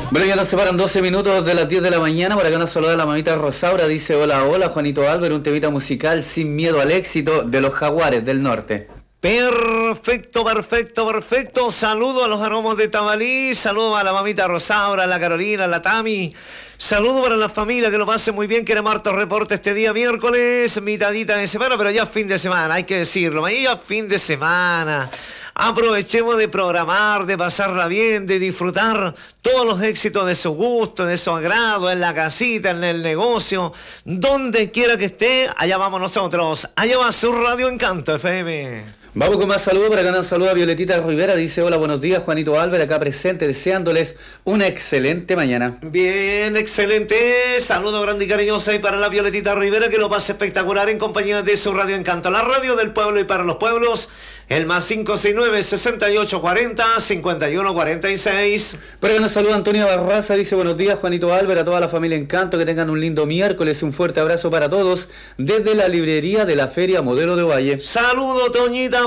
Bueno, ya nos separan 12 minutos de las 10 de la mañana. Por acá nos saluda la mamita Rosaura. Dice: hola, hola, Juanito Álvaro, un temita musical sin miedo al éxito de los Jaguares del Norte. Perfecto. Saludo a los aromos de Tamalí, saludo a la mamita Rosaura, a la Carolina, a la Tami. Saludo para la familia, que lo pase muy bien. Queremos hartos reportes este día miércoles, mitadita de semana, pero ya fin de semana, hay que decirlo. Ya fin de semana. Aprovechemos de programar, de pasarla bien, de disfrutar todos los éxitos de su gusto, de su agrado, en la casita, en el negocio, donde quiera que esté, allá vamos nosotros. Allá va su Radio Encanto FM. Vamos con más saludos. Por acá nos saluda Violetita Rivera. Dice: hola, buenos días, Juanito Álvaro, acá presente, deseándoles una excelente mañana. Bien, excelente. Saludo grande y cariñoso ahí para la Violetita Rivera, que lo pase espectacular en compañía de su Radio Encanto, la radio del pueblo y para los pueblos. El más 569-6840-5146. Por acá nos saluda Antonio Barraza. Dice: buenos días, Juanito Álvaro, a toda la familia Encanto, que tengan un lindo miércoles. Un fuerte abrazo para todos desde la librería de la Feria Modelo de Valle. Saludo Toñita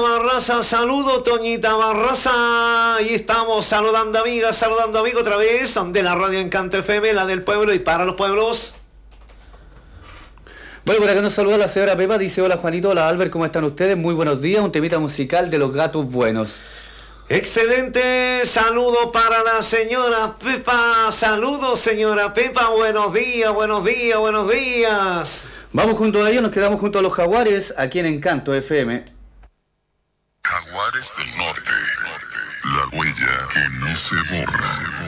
Barraza. Ahí estamos saludando amigas, saludando amigos otra vez de la Radio Encanto FM, la del pueblo y para los pueblos. Bueno, por acá nos saluda la señora Pepa. Dice: hola, Juanito, hola, Álvaro, ¿cómo están ustedes? Muy buenos días, un temita musical de los Gatos Buenos. Excelente, saludo para la señora Pepa. Saludos, señora Pepa, buenos días. Vamos junto a ellos, nos quedamos junto a los Jaguares, aquí en Encanto FM. Jaguares del Norte, la huella que no se borra.